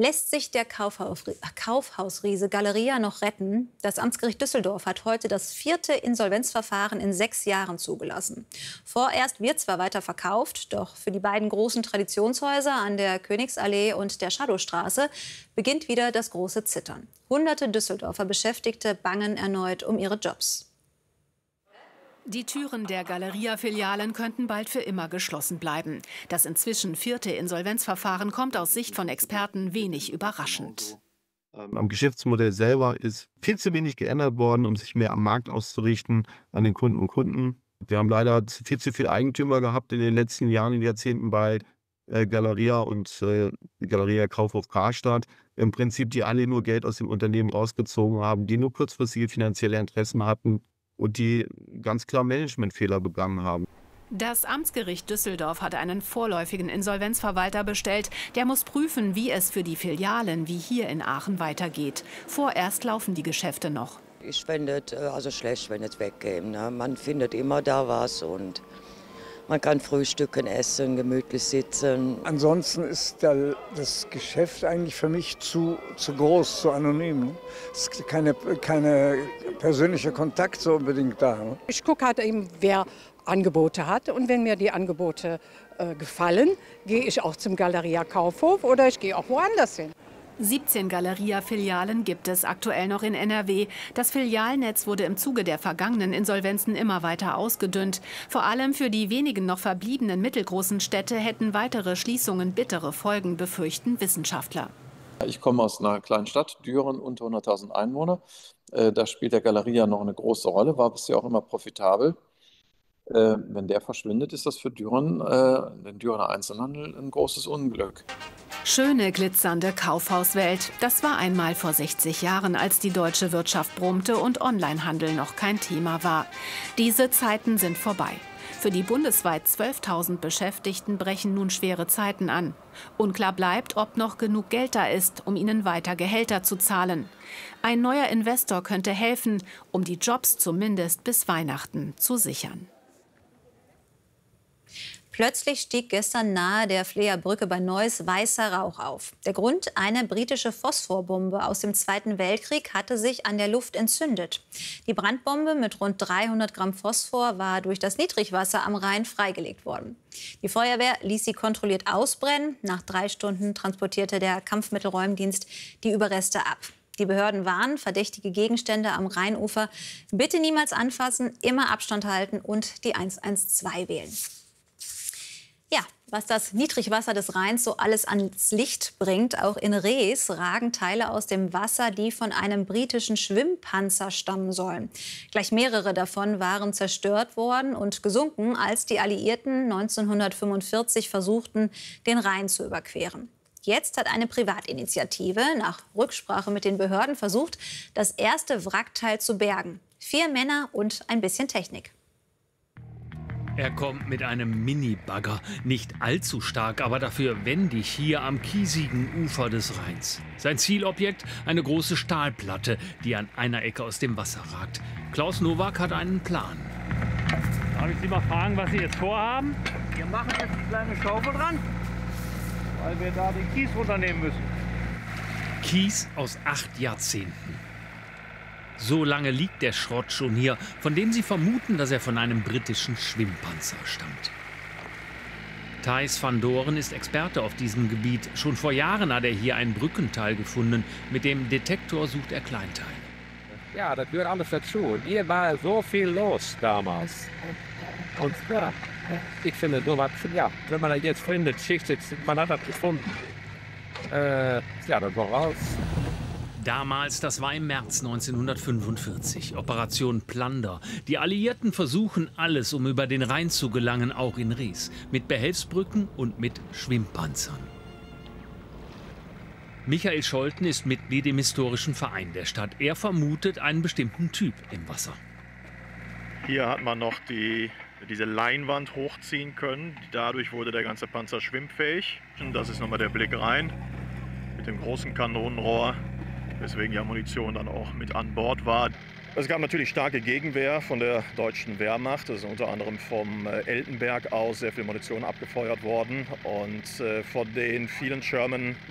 Lässt sich der Kaufhausriese Galeria noch retten? Das Amtsgericht Düsseldorf hat heute das 4. Insolvenzverfahren in 6 Jahren zugelassen. Vorerst wird zwar weiter verkauft, doch für die beiden großen Traditionshäuser an der Königsallee und der Shadowstraße beginnt wieder das große Zittern. Hunderte Düsseldorfer Beschäftigte bangen erneut um ihre Jobs. Die Türen der Galeria-Filialen könnten bald für immer geschlossen bleiben. Das inzwischen 4. Insolvenzverfahren kommt aus Sicht von Experten wenig überraschend. Am Geschäftsmodell selber ist viel zu wenig geändert worden, um sich mehr am Markt auszurichten, an den Kunden und Kunden. Wir haben leider viel zu viele Eigentümer gehabt in den letzten Jahren, in den Jahrzehnten bei Galeria und Galeria Kaufhof Karstadt. Im Prinzip, die alle nur Geld aus dem Unternehmen rausgezogen haben, die nur kurzfristige finanzielle Interessen hatten und die ganz klar Managementfehler begangen haben. Das Amtsgericht Düsseldorf hat einen vorläufigen Insolvenzverwalter bestellt. Der muss prüfen, wie es für die Filialen wie hier in Aachen weitergeht. Vorerst laufen die Geschäfte noch. Ich fände es also schlecht, wenn es wegkäme. Ne? Man findet immer da was und man kann frühstücken, essen, gemütlich sitzen. Ansonsten ist das Geschäft eigentlich für mich zu groß, zu anonym. Ne? Es ist keine persönliche Kontakt so unbedingt da. Ne? Ich gucke halt eben, wer Angebote hat. Und wenn mir die Angebote gefallen, gehe ich auch zum Galeria Kaufhof oder ich gehe auch woanders hin. 17 Galeria-Filialen gibt es aktuell noch in NRW. Das Filialnetz wurde im Zuge der vergangenen Insolvenzen immer weiter ausgedünnt. Vor allem für die wenigen noch verbliebenen mittelgroßen Städte hätten weitere Schließungen bittere Folgen, befürchten Wissenschaftler. Ich komme aus einer kleinen Stadt, Düren, unter 100.000 Einwohner. Da spielt der Galeria noch eine große Rolle, war bisher auch immer profitabel. Wenn der verschwindet, ist das für den Dürener Einzelhandel ein großes Unglück. Schöne, glitzernde Kaufhauswelt. Das war einmal vor 60 Jahren, als die deutsche Wirtschaft brummte und Onlinehandel noch kein Thema war. Diese Zeiten sind vorbei. Für die bundesweit 12.000 Beschäftigten brechen nun schwere Zeiten an. Unklar bleibt, ob noch genug Geld da ist, um ihnen weiter Gehälter zu zahlen. Ein neuer Investor könnte helfen, um die Jobs zumindest bis Weihnachten zu sichern. Plötzlich stieg gestern nahe der Fleer Brücke bei Neuss weißer Rauch auf. Der Grund: eine britische Phosphorbombe aus dem Zweiten Weltkrieg hatte sich an der Luft entzündet. Die Brandbombe mit rund 300 Gramm Phosphor war durch das Niedrigwasser am Rhein freigelegt worden. Die Feuerwehr ließ sie kontrolliert ausbrennen. Nach 3 Stunden transportierte der Kampfmittelräumdienst die Überreste ab. Die Behörden warnen: verdächtige Gegenstände am Rheinufer bitte niemals anfassen, immer Abstand halten und die 112 wählen. Ja, was das Niedrigwasser des Rheins so alles ans Licht bringt, auch in Rees ragen Teile aus dem Wasser, die von einem britischen Schwimmpanzer stammen sollen. Gleich mehrere davon waren zerstört worden und gesunken, als die Alliierten 1945 versuchten, den Rhein zu überqueren. Jetzt hat eine Privatinitiative nach Rücksprache mit den Behörden versucht, das erste Wrackteil zu bergen. 4 Männer und ein bisschen Technik. Er kommt mit einem Mini-Bagger, nicht allzu stark, aber dafür wendig hier am kiesigen Ufer des Rheins. Sein Zielobjekt: eine große Stahlplatte, die an einer Ecke aus dem Wasser ragt. Klaus Nowak hat einen Plan. Darf ich Sie mal fragen, was Sie jetzt vorhaben? Wir machen jetzt eine kleine Schaufel dran, Weil wir da den Kies runternehmen müssen. Kies aus 8 Jahrzehnten. So lange liegt der Schrott schon hier, von dem sie vermuten, dass er von einem britischen Schwimmpanzer stammt. Thijs van Doren ist Experte auf diesem Gebiet. Schon vor Jahren hat er hier ein Brückenteil gefunden. Mit dem Detektor sucht er Kleinteile. Ja, das gehört alles dazu. Hier war so viel los damals. Und ja, ich finde nur was, ja, wenn man das jetzt findet, man hat das gefunden. Ja, das war raus. Damals, das war im März 1945, Operation Plunder. Die Alliierten versuchen alles, um über den Rhein zu gelangen, auch in Rees. Mit Behelfsbrücken und mit Schwimmpanzern. Michael Scholten ist Mitglied im historischen Verein der Stadt. Er vermutet einen bestimmten Typ im Wasser. Hier hat man noch diese Leinwand hochziehen können. Dadurch wurde der ganze Panzer schwimmfähig. Und das ist nochmal der Blick rein mit dem großen Kanonenrohr, weswegen ja Munition dann auch mit an Bord war. Es gab natürlich starke Gegenwehr von der deutschen Wehrmacht. Es ist unter anderem vom Eltenberg aus sehr viel Munition abgefeuert worden. Und von den vielen Sherman